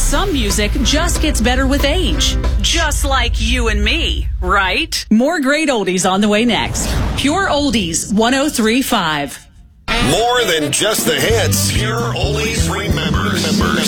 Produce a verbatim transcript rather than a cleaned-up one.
some music just gets better with age. Just like you and me, right? More great oldies on the way next. Pure Oldies one oh three point five. More than just the hits. Pure Oldies remembers.